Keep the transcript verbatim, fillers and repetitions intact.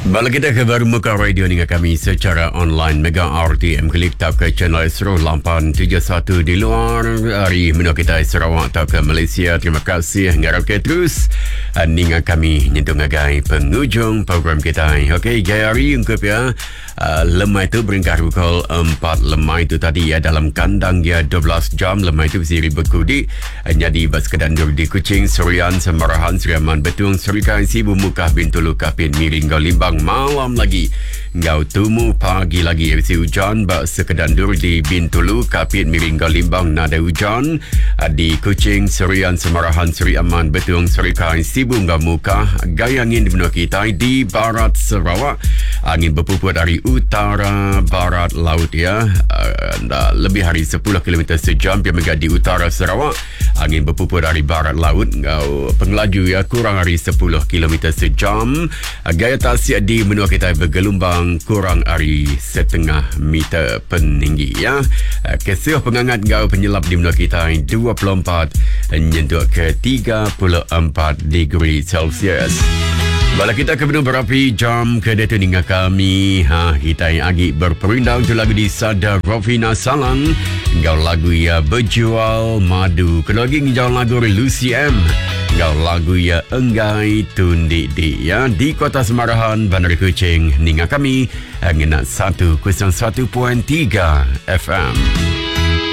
Balik kita ke baru muka radio dengan kami secara online Mega R T M klik tap ke channel Astro lapan tujuh satu di luar hari menua kita Sarawak tap ke Malaysia. Terima kasih ngarap ke terus dengan kami nyentuh ngagai penghujung program kita. Okey, gaya hari ungkap ya. Uh, lemah itu beringkat pukul empat. Lemah itu tadi ya dalam kandang dia dua belas jam. Lemah itu bersiri berkudi jadi bas kedandur di Kuching, Surian, Semarahan, Seriaman, Betung, Serikai, Sibu, Mukah, Bintulu, Kapin, Miring, Limbang. Malam lagi ngau tumu pagi lagi si hujan bak sekedandur di Bintulu, Kapit, Miring, Limbang nada hujan di Kuching, Serian, Semarahan, Seri Aman, Betung, Serikai, Sibu, Mukah. Gaya angin di benua kita di barat Sarawak, angin berpuput dari utara barat laut ya, uh, lebih hari sepuluh kilometer sejam. Pemega di utara Sarawak, angin berpuput dari barat laut, ngau pengelaju ya kurang hari sepuluh kilometer sejam. Uh, gaya tasik di menua kita bergelombang kurang hari setengah meter peninggi ya. Uh, kesuh pengangat ngau penyelap di menua kita dua puluh empat nyentuh ke tiga puluh empat degree Celsius. Bala kita ke benua berapi jam ke detu dengan kami. Ha, kita yang agi berperindang tu lagu di Sada Rofina Salang. Ngau lagu ya berjual madu. Kedua lagi ngau lagu Lucy M. Ngau lagu ya enggai tundi di ya di Kota Semarahan, Bandar Kuching. Dengan kami ngena satu kosong satu perpuluhan tiga F M.